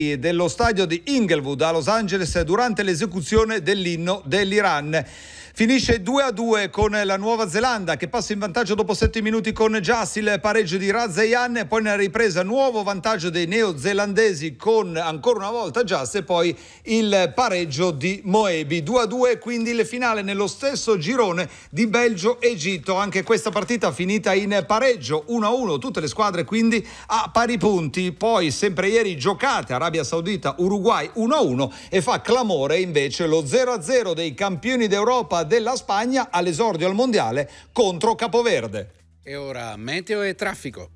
dello stadio di Inglewood a Los Angeles durante l'esecuzione dell'inno dell'Iran. Finisce 2-2 con la Nuova Zelanda che passa in vantaggio dopo 7 minuti con Just, il pareggio di Razayan, e poi nella ripresa nuovo vantaggio dei neozelandesi con ancora una volta Just e poi il pareggio di Moebi. 2-2 quindi il finale nello stesso girone di Belgio-Egitto. Anche questa partita finita in pareggio 1-1, tutte le squadre quindi a pari punti. Poi sempre ieri giocate Arabia Saudita-Uruguay 1-1 e fa clamore invece lo 0-0 dei campioni d'Europa della Spagna all'esordio al mondiale contro Capoverde. E ora meteo e traffico.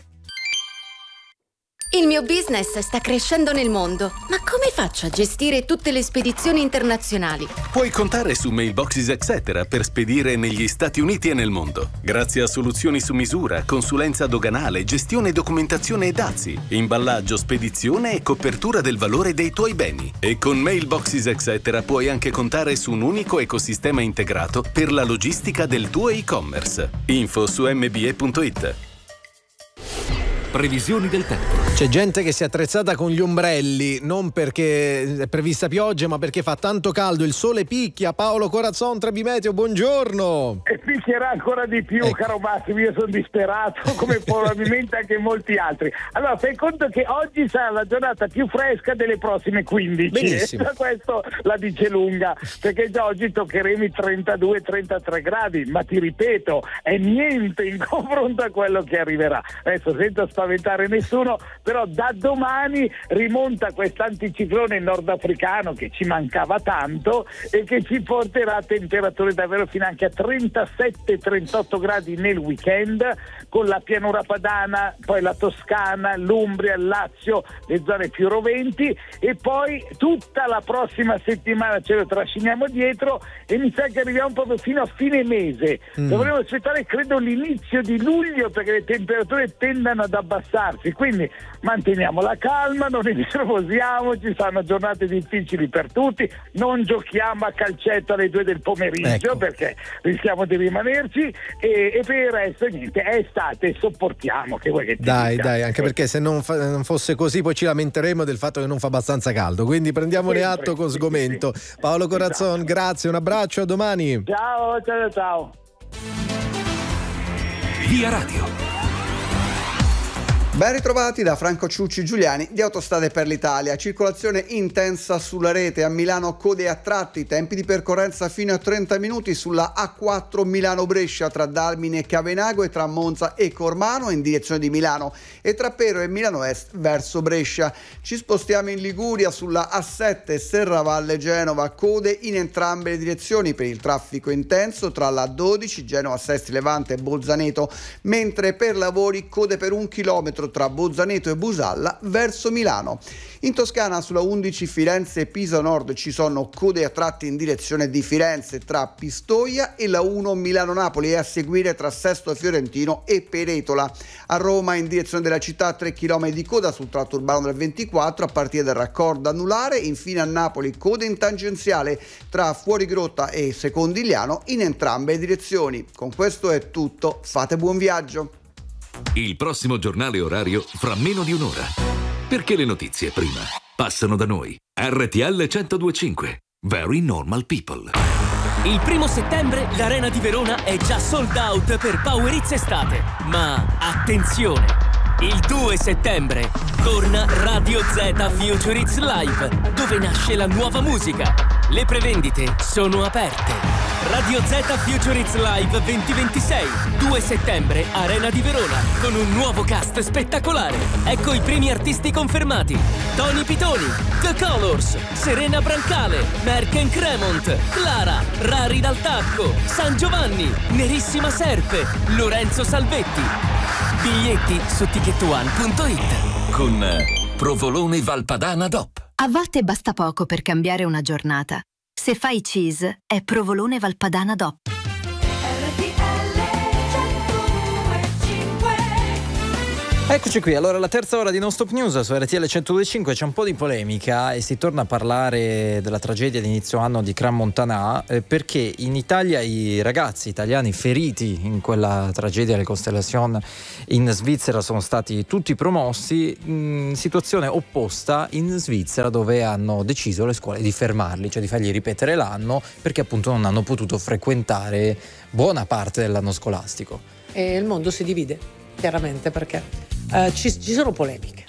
Il mio business sta crescendo nel mondo, ma come faccio a gestire tutte le spedizioni internazionali? Puoi contare su Mailboxes Etc. per spedire negli Stati Uniti e nel mondo. Grazie a soluzioni su misura, consulenza doganale, gestione, documentazione e dazi, imballaggio, spedizione e copertura del valore dei tuoi beni. E con Mailboxes Etc. puoi anche contare su un unico ecosistema integrato per la logistica del tuo e-commerce. Info su mbe.it. Previsioni del tempo. C'è gente che si è attrezzata con gli ombrelli, non perché è prevista pioggia, ma perché fa tanto caldo, il sole picchia. Paolo Corazzon, Trebi Meteo, buongiorno. E picchierà ancora di più, caro Massimo, io sono disperato, come probabilmente anche molti altri. Allora, fai conto che oggi sarà la giornata più fresca delle prossime 15. Benissimo. Questo la dice lunga, perché già oggi toccheremo i 32-33 gradi, ma ti ripeto, è niente in confronto a quello che arriverà. Adesso senza spaventare nessuno, però da domani rimonta quest'anticiclone nordafricano che ci mancava tanto e che ci porterà a temperature davvero fino anche a 37-38 gradi nel weekend, con la pianura padana, poi la Toscana, l'Umbria, il Lazio, le zone più roventi, e poi tutta la prossima settimana ce lo trasciniamo dietro e mi sa che arriviamo proprio fino a fine mese. Dovremo aspettare credo l'inizio di luglio perché le temperature tendano ad abbassarsi, quindi manteniamo la calma, non nervosiamo, ci saranno giornate difficili per tutti, non giochiamo a calcetto alle 2 del pomeriggio, perché rischiamo di rimanerci, e per il resto niente, è estate, sopportiamo, che vuoi che ti dica. Dai, anche perché se non fosse così poi ci lamenteremo del fatto che non fa abbastanza caldo, quindi prendiamone atto con sgomento. Paolo Corazzon, grazie, un abbraccio, a domani. Ciao. Via Radio. Ben ritrovati da Franco Ciucci Giuliani di Autostrade per l'Italia. Circolazione intensa sulla rete, a Milano code a tratti, tempi di percorrenza fino a 30 minuti sulla A4 Milano-Brescia tra Dalmine e Cavenago e tra Monza e Cormano in direzione di Milano e tra Pero e Milano Est verso Brescia. Ci spostiamo in Liguria sulla A7 Serravalle Genova, code in entrambe le direzioni per il traffico intenso tra la 12 Genova Sesti Levante e Bolzaneto, mentre per lavori code per 1 chilometro tra Bolzaneto e Busalla verso Milano. In Toscana sulla 11 Firenze Pisa Nord ci sono code a tratti in direzione di Firenze tra Pistoia e la 1 Milano-Napoli e a seguire tra Sesto Fiorentino e Peretola. A Roma in direzione della città 3 km di coda sul tratto urbano del 24 a partire dal raccordo anulare. Infine a Napoli code in tangenziale tra Fuorigrotta e Secondigliano in entrambe le direzioni. Con questo è tutto, fate buon viaggio. Il prossimo giornale orario fra meno di un'ora. Perché le notizie prima passano da noi. RTL 102.5. Very Normal People. Il 1 settembre l'Arena di Verona è già sold out per Power Hits Estate. Ma attenzione! Il 2 settembre torna Radio Z Future Hits Live, dove nasce la nuova musica. Le prevendite sono aperte. Radio Z Future Hits Live 2026, 2 settembre, Arena di Verona, con un nuovo cast spettacolare. Ecco i primi artisti confermati: Tony Pitoni, The Colors, Serena Brancale, Merck Cremont, Clara, Rari dal Tacco, San Giovanni, Nerissima Serpe, Lorenzo Salvetti. Biglietti su ticketone.it. Con Provolone Valpadana DOP. A volte basta poco per cambiare una giornata. Se fai cheese, è Provolone Valpadana DOP. Eccoci qui, allora la terza ora di Non Stop News su RTL 102.5. C'è un po' di polemica e si torna a parlare della tragedia di inizio anno di Crans-Montana perché in Italia i ragazzi italiani feriti in quella tragedia delle Constellation in Svizzera sono stati tutti promossi. Situazione opposta in Svizzera, dove hanno deciso le scuole di fermarli, cioè di fargli ripetere l'anno, perché appunto non hanno potuto frequentare buona parte dell'anno scolastico. E il mondo si divide, chiaramente, perché ci sono polemiche.